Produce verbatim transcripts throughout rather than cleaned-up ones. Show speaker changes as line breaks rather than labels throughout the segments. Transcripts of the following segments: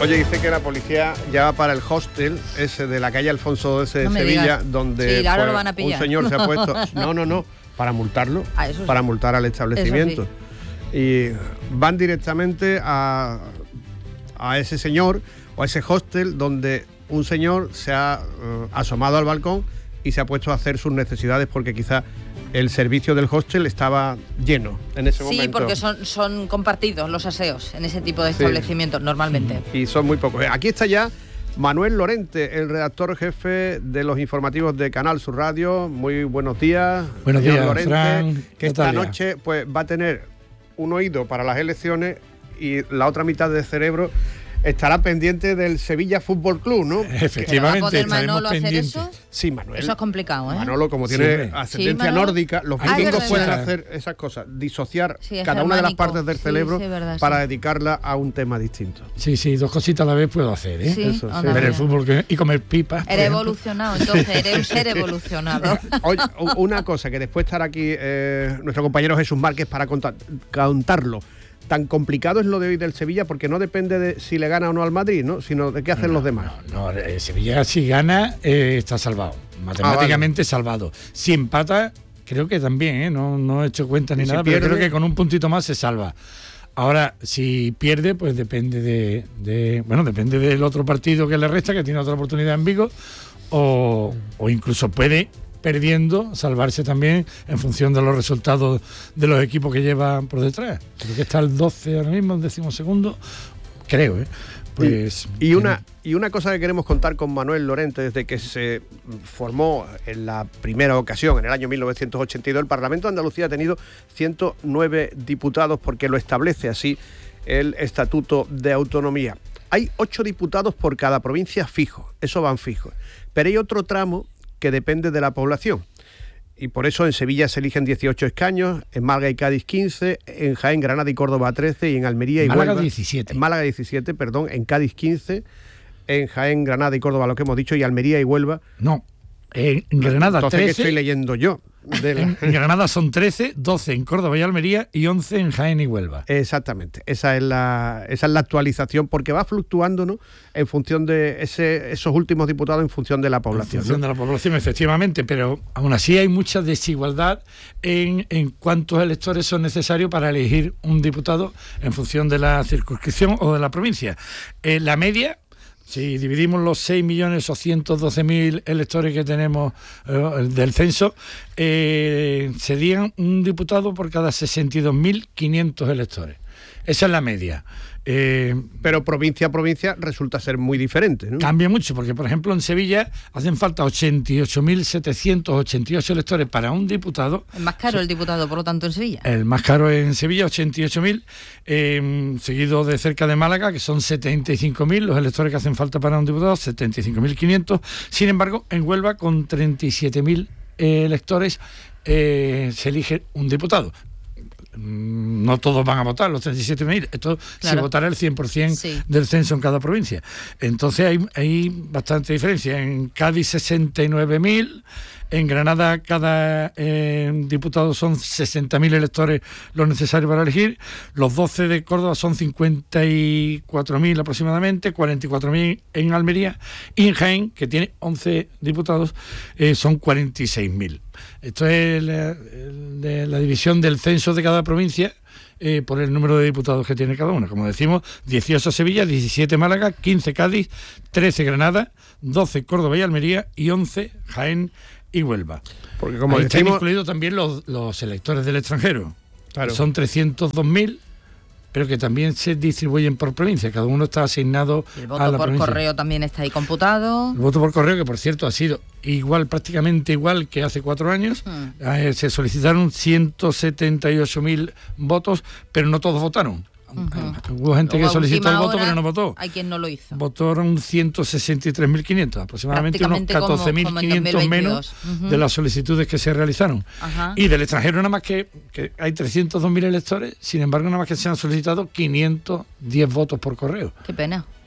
Oye, dice que la policía ya va para el hostel ese de la calle Alfonso doce de no Sevilla, digas. donde
sí, ahora
pues,
lo van a pillar.
un señor se ha puesto... No, no, no, para multarlo,
ah, eso sí.
para multar al establecimiento. Sí. Y van directamente a, a ese señor o a ese hostel donde un señor se ha uh, asomado al balcón y se ha puesto a hacer sus necesidades porque quizá el servicio del hostel estaba lleno en ese
sí,
momento.
Sí, porque son, son compartidos los aseos en ese tipo de
sí.
establecimientos normalmente.
Y son muy pocos. Aquí está ya Manuel Lorente, el redactor jefe de los informativos de Canal Sur Radio. Muy buenos días.
Buenos días,
Lorente,
Fran.
que esta noche pues va a tener un oído para las elecciones y la otra mitad del cerebro estará pendiente del Sevilla Fútbol Club, ¿no?
Efectivamente.
¿Va a poder Manolo hacer eso?
Sí, Manuel.
Eso es complicado, ¿eh?
Manolo, como tiene sí, ascendencia sí, nórdica, los
ah,
vikingos pueden
verdad.
hacer esas cosas, disociar
sí,
cada una de las partes del
sí,
cerebro
sí, verdad,
para
sí.
dedicarla a un tema distinto.
Sí, sí, dos cositas a la vez puedo hacer, ¿eh?
Sí,
eso,
sí.
Ver el fútbol y comer pipas.
Eres evolucionado, entonces, eres un ser evolucionado.
Oye, una cosa, que después estará aquí eh, nuestro compañero Jesús Márquez para contar, contarlo. Tan complicado es lo de hoy del Sevilla porque no depende de si le gana o no al Madrid, ¿no? Sino de qué hacen
no,
los demás.
No, no, el Sevilla si gana eh, está salvado, matemáticamente ah, vale. salvado. Si empata, creo que también, ¿eh? No, no he hecho cuenta ni nada, si pero pierde... creo que con un puntito más se salva. Ahora, si pierde, pues depende de, de, bueno, depende del otro partido que le resta, que tiene otra oportunidad en Vigo, o, o incluso puede, perdiendo, salvarse también en función de los resultados de los equipos que llevan por detrás. Creo que está el doce ahora mismo, el décimo segundo, creo, ¿eh? Pues,
y, y, una, y una cosa que queremos contar con Manuel Lorente, desde que se formó en la primera ocasión, en el año mil novecientos ochenta y dos, el Parlamento de Andalucía ha tenido ciento nueve diputados, porque lo establece así el Estatuto de Autonomía. Hay ocho diputados por cada provincia fijos, eso van fijos, pero hay otro tramo que depende de la población. Y por eso en Sevilla se eligen dieciocho escaños, en Málaga y Cádiz quince, en Jaén, Granada y Córdoba trece, y en Almería y
Málaga
Huelva...
diecisiete.
En Málaga diecisiete, perdón, en Cádiz quince, en Jaén, Granada y Córdoba, lo que hemos dicho, y Almería y Huelva...
No, en Granada
Entonces,
trece...
¿qué estoy leyendo yo? De la...
En Granada son trece, doce en Córdoba y Almería y once en Jaén y Huelva.
Exactamente, esa es la, esa es la actualización, porque va fluctuando, ¿no? En función de ese, esos últimos diputados, en función de la población.
En función
¿no?
de la población, efectivamente, pero aún así hay mucha desigualdad en, en cuántos electores son necesarios para elegir un diputado en función de la circunscripción o de la provincia. Eh, la media... Si dividimos los seis millones o ciento doce mil electores que tenemos eh, del censo, eh, serían un diputado por cada sesenta y dos mil quinientos electores. Esa es la media. Eh,
Pero provincia a provincia resulta ser muy diferente, ¿no?
Cambia mucho, porque por ejemplo en Sevilla hacen falta ochenta y ocho mil setecientos ochenta y ocho electores para un diputado.
Es más caro el diputado, por lo tanto, en Sevilla.
El más caro en Sevilla, ochenta y ocho mil, eh, seguido de cerca de Málaga, que son setenta y cinco mil los electores que hacen falta para un diputado, setenta y cinco mil quinientos. Sin embargo, en Huelva, con treinta y siete mil eh, electores, eh, se elige un diputado. No todos van a votar, los treinta y siete mil, esto claro. Se votará el cien por ciento sí. Del censo en cada provincia. Entonces hay, hay bastante diferencia. En Cádiz sesenta y nueve mil, en Granada cada eh, diputado son sesenta mil electores los necesarios para elegir, los doce de Córdoba son cincuenta y cuatro mil aproximadamente, cuarenta y cuatro mil en Almería, y en Jaén, que tiene once diputados, eh, son cuarenta y seis mil. Esto es la, de la división del censo de cada provincia eh, por el número de diputados que tiene cada uno. Como decimos, dieciocho Sevilla, diecisiete Málaga, quince Cádiz, trece Granada, doce Córdoba y Almería y once Jaén y Huelva.
Porque como
ahí
decimos...
están incluidos también los, los electores del extranjero.
Claro.
Son trescientos dos mil, pero que también se distribuyen por provincia. Cada uno está asignado
el voto
a la
por
provincia.
Correo también está ahí computado.
El voto por correo, que por cierto ha sido igual, prácticamente igual que hace cuatro años. Hmm. Eh, se solicitaron ciento setenta y ocho mil votos, pero no todos votaron. Uh-huh. Hubo gente Luego, que solicitó el voto, pero no votó.
Hay quien no lo hizo.
Votaron ciento sesenta y tres mil quinientos, aproximadamente unos catorce mil quinientos menos uh-huh. de las solicitudes que se realizaron. Uh-huh. Y del extranjero nada más que, que hay trescientos dos mil electores, sin embargo nada más que se han solicitado quinientos diez votos por correo.
Qué pena.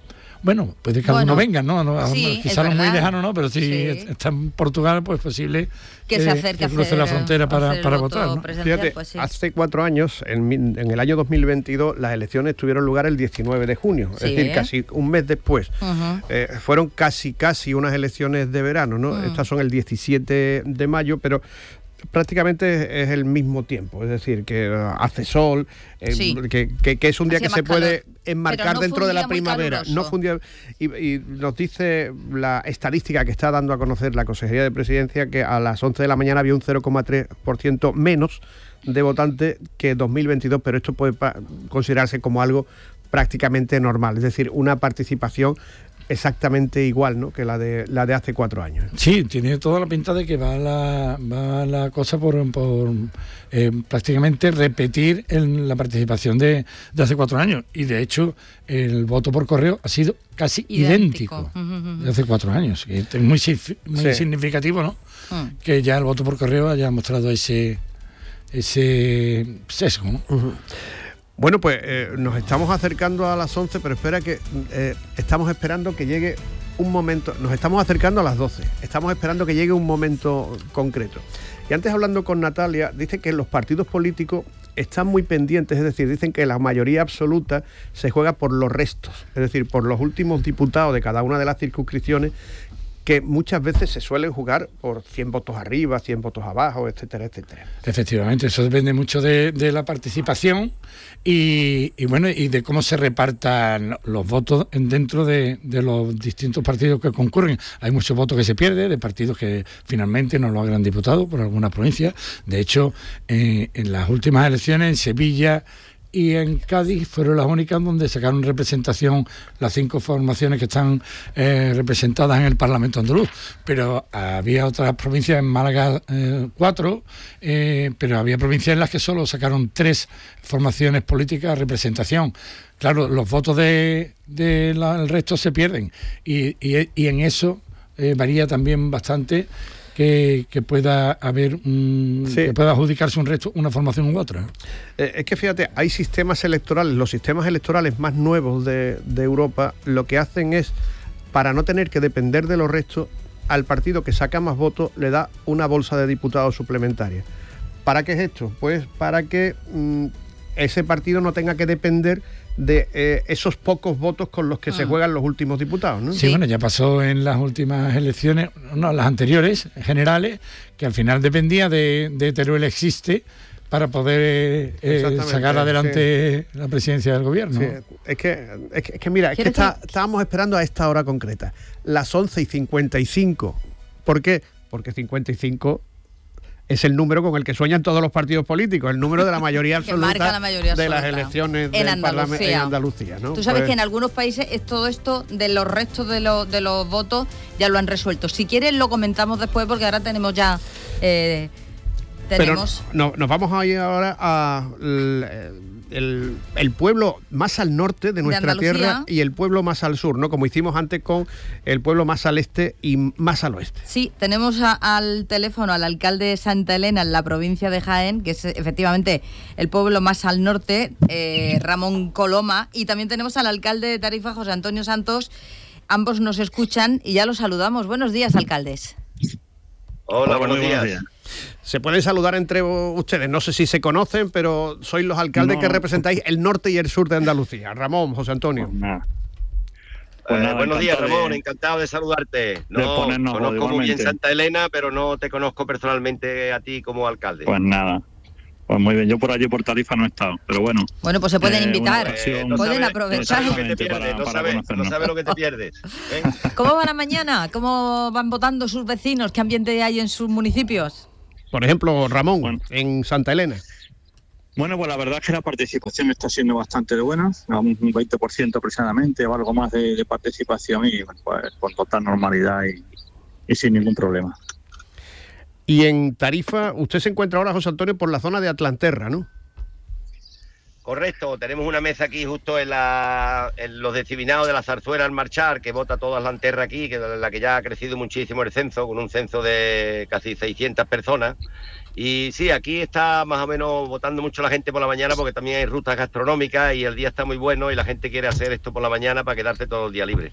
Bueno, puede que
Bueno,
algunos vengan, ¿no? no
sí,
quizá
es
los muy
verdad.
lejanos, ¿no? Pero si
Sí.
está en Portugal, pues posible
Que se acerque a
cruce
hacer,
la frontera para,
hacer el
para
voto
votar, ¿no?
presencial,
Fíjate,
pues sí.
hace cuatro años, en, mi- en el año dos mil veintidós, las elecciones tuvieron lugar el diecinueve de junio,
Sí.
es decir, casi un mes después.
Ujú.
Eh, fueron casi, casi unas elecciones de verano, ¿no?
Mm.
Estas son el diecisiete de mayo, pero prácticamente es el mismo tiempo, es decir, que uh, hace sol, eh,
Sí.
que, que- que es un día
Hacía
que se
más
puede
calor.
enmarcar
Pero no
dentro
fue un
de la
día muy
primavera.
caluroso.
No fue un día- y, y nos dice la estadística que está dando a conocer la Consejería de Presidencia que a las once de la mañana había un cero coma tres por ciento menos de votantes que dos mil veintidós, pero esto puede pa- considerarse como algo prácticamente normal, es decir, una participación exactamente igual, ¿no?, que la de la de hace cuatro años.
Sí, tiene toda la pinta de que va la, va la cosa por, por eh, prácticamente repetir en la participación de, de hace cuatro años. Y de hecho, el voto por correo ha sido casi idéntico,
Idéntico. Ujú, ujú.
de hace cuatro años. Que es muy, sig- muy
Sí.
significativo, ¿no?
Mm.
Que ya el voto por correo haya mostrado ese, ese sesgo, ¿no?
Bueno, pues eh, nos estamos acercando a las once, pero espera que eh, estamos esperando que llegue un momento, nos estamos acercando a las doce, estamos esperando que llegue un momento concreto. Y antes, hablando con Natalia, dice que los partidos políticos están muy pendientes, es decir, dicen que la mayoría absoluta se juega por los restos, es decir, por los últimos diputados de cada una de las circunscripciones, que muchas veces se suelen jugar por cien votos arriba, cien votos abajo, etcétera, etcétera.
Efectivamente, eso depende mucho de, de la participación y, y bueno, y de cómo se repartan los votos dentro de, de los distintos partidos que concurren. Hay muchos votos que se pierden de partidos que finalmente no logran diputados por algunas provincias. De hecho, eh, en las últimas elecciones en Sevilla y en Cádiz fueron las únicas donde sacaron representación las cinco formaciones que están eh, representadas en el Parlamento andaluz. Pero había otras provincias, en Málaga eh, cuatro, eh, pero había provincias en las que solo sacaron tres formaciones políticas a representación. Claro, los votos del de la- el resto se pierden y, y, y en eso eh, varía también bastante que, que pueda haber un,
Sí.
que pueda adjudicarse un resto, una formación u otra.
Eh, es que fíjate, hay sistemas electorales, los sistemas electorales más nuevos de, de Europa, lo que hacen es, para no tener que depender de los restos, al partido que saca más votos le da una bolsa de diputados suplementaria. ¿Para qué es esto? Pues para que mm, ese partido no tenga que depender de eh, esos pocos votos con los que se
Mm.
juegan los últimos diputados, ¿no?
Sí,
Sí.
bueno, ya pasó en las últimas elecciones, no, las anteriores, generales, que al final dependía de, de Teruel Existe para poder eh, eh,
Exactamente,
sacar adelante la presidencia del gobierno.
Sí, es que, es que, es que mira, es que
¿Quieres
está-
que-
estábamos esperando a esta hora concreta, las once y cincuenta y cinco. ¿Por qué? Porque cincuenta y cinco es el número con el que sueñan todos los partidos políticos, el número de la mayoría
Que
absoluta,
marca la mayoría
de las
absoluta.
elecciones
En
del Parlamento
Andalucía.
en Andalucía, ¿no?
Tú sabes
Pues-
que en algunos países es todo esto de los restos de los, de los votos ya lo han resuelto. Si quieres lo comentamos después porque ahora tenemos ya... eh, tenemos...
Pero no, nos vamos a ir ahora a el, el- el pueblo más al norte de nuestra
Andalucía.
tierra y el pueblo más al sur, ¿no? Como hicimos antes con el pueblo más al este y más al oeste.
Sí, tenemos a- al teléfono al alcalde de Santa Elena en la provincia de Jaén, que es efectivamente el pueblo más al norte, eh, Ramón Coloma, y también tenemos al alcalde de Tarifa, José Antonio Santos. Ambos nos escuchan y ya los saludamos. Buenos días, alcaldes.
Hola,
Hola,
buenos
muy
días.
buenos días.
Se pueden saludar entre ustedes, no sé si se conocen, pero sois los alcaldes
No.
que representáis el norte y el sur de Andalucía. Ramón, José Antonio.
Pues nada.
Eh,
Pues nada,
buenos días,
encantado
Ramón,
de-
encantado de saludarte. No,
ponernos
conozco muy bien
igualmente.
Santa Elena, pero no te conozco personalmente a ti como alcalde.
Pues nada. Pues muy bien, yo por allí por Tarifa no he estado, pero bueno.
Bueno, pues se pueden
Eh,
invitar.
una ocasión-
no
pueden
sabes-
aprovechar.
No sabes lo que te
Exactamente,
pierdes,
para-
no
para
sabes, no
conocernos.
sabes lo que te pierdes. ¿eh?
¿Cómo va la mañana? ¿Cómo van votando sus vecinos? ¿Qué ambiente hay en sus municipios?
Por ejemplo, Ramón,
Bueno.
en Santa Elena.
Bueno, pues la verdad es que la participación está siendo bastante buena, a un veinte por ciento aproximadamente o algo más de, de participación y bueno, pues con total normalidad y, y sin ningún problema.
Y en Tarifa, usted se encuentra ahora, José Antonio, por la zona de Atlanterra, ¿no?
Correcto, tenemos una mesa aquí justo en, la, en los decibinados de la zarzuela al marchar, que vota toda la Atlanterra aquí, que la que ya ha crecido muchísimo el censo, con un censo de casi seiscientas personas. Y sí, aquí está más o menos votando mucho la gente por la mañana porque también hay rutas gastronómicas y el día está muy bueno y la gente quiere hacer esto por la mañana para quedarte todo el día libre.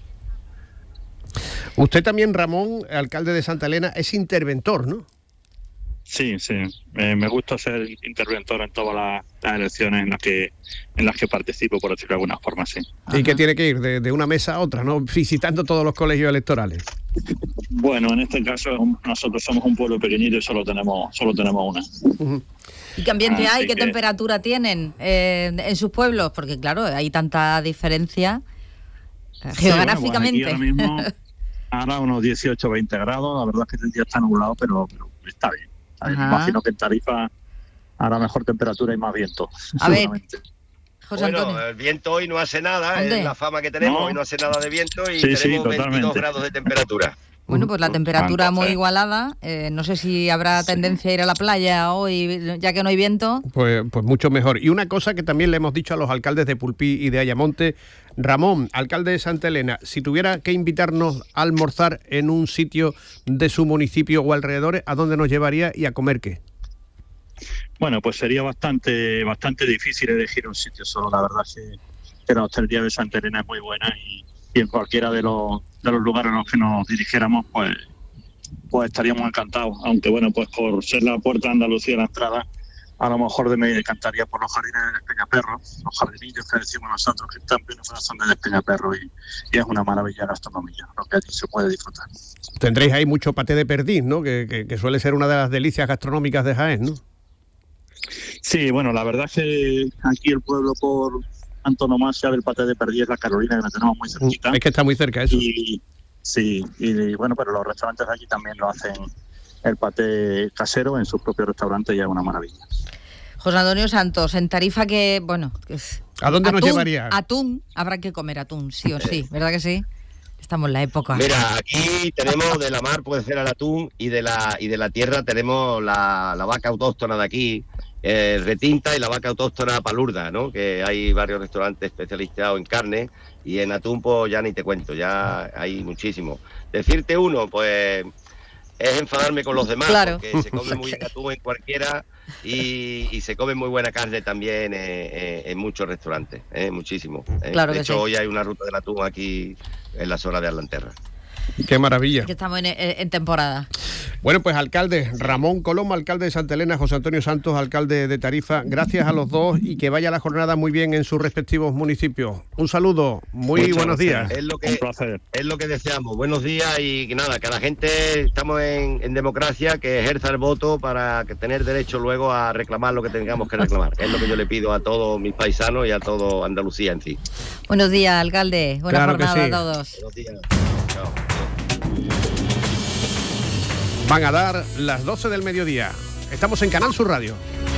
Usted también, Ramón, alcalde de Santa Elena, es interventor, ¿no?
Sí, sí. Eh, me gusta ser interventor en todas las, las elecciones en las que en las que participo, por decirlo de alguna forma, sí.
Y Ajá. que tiene que ir de, de una mesa a otra, ¿no? Visitando todos los colegios electorales.
Bueno, en este caso nosotros somos un pueblo pequeñito y solo tenemos solo tenemos una.
Uh-huh.
¿Y qué ambiente
Así
hay? ¿Qué
que...
temperatura tienen eh, en sus pueblos? Porque claro, hay tanta diferencia geográficamente.
Sí, bueno, pues aquí ahora mismo, ahora unos dieciocho, veinte grados, la verdad es que el día está nublado, pero, pero está bien. Me imagino que en Tarifa hará mejor temperatura y más viento.
A ver, José
bueno,
Antonio.
el viento hoy no hace nada, ¿Dónde? Es la fama que tenemos, no. Hoy no hace nada de viento y
sí,
tenemos
sí,
veintidós grados de temperatura.
Bueno, pues la temperatura muy igualada. Eh, no sé si habrá tendencia a ir a la playa hoy, ya que no hay viento.
Pues, pues mucho mejor. Y una cosa que también le hemos dicho a los alcaldes de Pulpí y de Ayamonte, Ramón, alcalde de Santa Elena, si tuviera que invitarnos a almorzar en un sitio de su municipio o alrededores, ¿a dónde nos llevaría y a comer qué?
Bueno, pues sería bastante bastante difícil elegir un sitio solo. La verdad es que, que la hostelería de Santa Elena es muy buena y, y en cualquiera de los de los lugares a los que nos dirigiéramos, pues pues estaríamos encantados. Aunque bueno, pues por ser la puerta de Andalucía la entrada, a lo mejor de me encantaría por los jardines de Despeñaperro, los jardinillos que decimos nosotros, que están en una zona de Despeñaperro y, y es una maravilla gastronomía, lo que allí se puede disfrutar.
Tendréis ahí mucho paté de perdiz, ¿no? Que, que, que suele ser una de las delicias gastronómicas de Jaén, ¿no?
Sí, bueno, la verdad es que aquí el pueblo por antonomasia del paté de perdiz es la Carolina, que la tenemos muy cerquita.
Es que está muy cerca eso.
Y, sí, y bueno, pero los restaurantes de aquí también lo hacen el paté casero en sus propios restaurantes y es una maravilla.
José Antonio Santos, en Tarifa que, bueno...
¿A dónde
atún,
nos llevaría?
Atún, habrá que comer atún, sí o sí, ¿verdad que sí? Estamos en la época.
Mira, aquí tenemos de la mar puede ser el atún y de la y de la tierra tenemos la, la vaca autóctona de aquí, eh, retinta, y la vaca autóctona palurda, ¿no? Que hay varios restaurantes especializados en carne y en atún pues ya ni te cuento, ya hay muchísimo. Decirte uno, pues es enfadarme con los demás,
claro.
Porque se come muy bien atún en cualquiera y, y se come muy buena carne también en, en muchos restaurantes, ¿eh? Muchísimo. ¿eh?
Claro
de
que
hecho,
sí.
Hoy hay una ruta del atún aquí en la zona de Arlanterra.
¡Qué maravilla!
Que estamos en, en temporada.
Bueno, pues alcalde Ramón Coloma, alcalde de Santa Elena, José Antonio Santos, alcalde de Tarifa, gracias a los dos y que vaya la jornada muy bien en sus respectivos municipios. Un saludo, muy
Muchas
buenos
gracias.
días.
Es lo que,
Un placer.
es lo que deseamos. Buenos días y que nada, que la gente estamos en, en democracia, que ejerza el voto para que tener derecho luego a reclamar lo que tengamos que reclamar. Es lo que yo le pido a todos mis paisanos y a todo Andalucía en sí.
Buenos días, alcalde. Buena
Claro que
jornada
sí.
a todos.
Buenos días. Chao.
Van a dar las doce del mediodía. Estamos en Canal Sur Radio.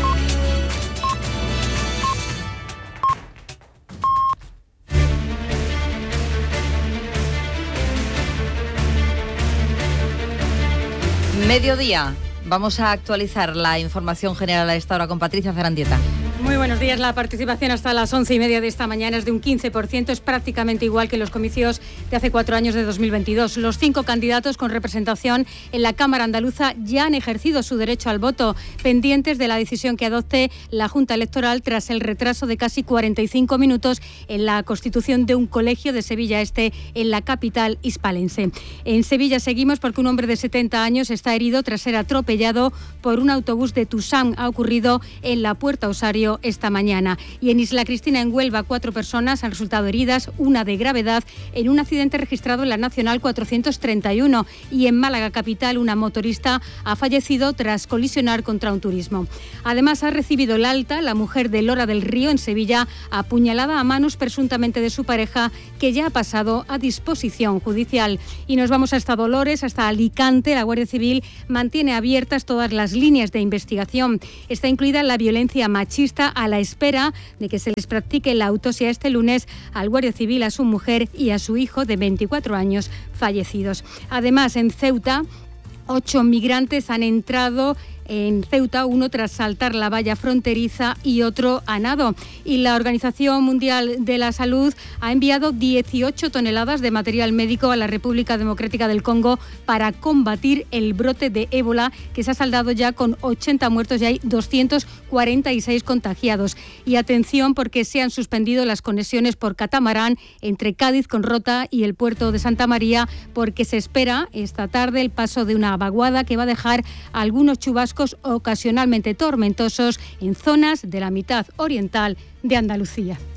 Mediodía. Vamos a actualizar la información general a esta hora con Patricia Zarandieta.
Muy buenos días. La participación hasta las once y media de esta mañana es de un quince por ciento. Es prácticamente igual que los comicios de hace cuatro años de dos mil veintidós. Los cinco candidatos con representación en la Cámara Andaluza ya han ejercido su derecho al voto, pendientes de la decisión que adopte la Junta Electoral tras el retraso de casi cuarenta y cinco minutos en la constitución de un colegio de Sevilla Este, en la capital hispalense. En Sevilla seguimos porque un hombre de setenta años está herido tras ser atropellado por un autobús de Tusam. Ha ocurrido en la Puerta Osario esta mañana. Y en Isla Cristina, en Huelva, cuatro personas han resultado heridas, una de gravedad, en un accidente registrado en la Nacional cuatrocientos treinta y uno. Y en Málaga capital, una motorista ha fallecido tras colisionar contra un turismo. Además, ha recibido el alta la mujer de Lora del Río, en Sevilla, apuñalada a manos presuntamente de su pareja, que ya ha pasado a disposición judicial. Y nos vamos hasta Dolores, hasta Alicante. La Guardia Civil mantiene abiertas todas las líneas de investigación. Está incluida la violencia machista, a la espera de que se les practique la autopsia este lunes al guardia civil, a su mujer y a su hijo de veinticuatro años fallecidos. Además, en Ceuta, ocho migrantes han entrado en Ceuta, uno tras saltar la valla fronteriza y otro a nado. Y la Organización Mundial de la Salud ha enviado dieciocho toneladas de material médico a la República Democrática del Congo para combatir el brote de ébola, que se ha saldado ya con ochenta muertos y hay doscientos cuarenta y seis contagiados. Y atención, porque se han suspendido las conexiones por catamarán entre Cádiz con Rota y el puerto de Santa María, porque se espera esta tarde el paso de una vaguada que va a dejar algunos chubascos ocasionalmente tormentosos en zonas de la mitad oriental de Andalucía.